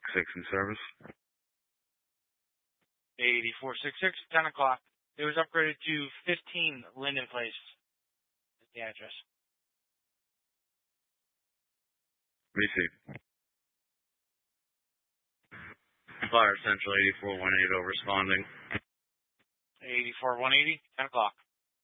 in service. 8466, 10 o'clock. It was upgraded to 15 Linden Place. That's the address. Received. Fire Central 84180 responding. 84180, 10 o'clock.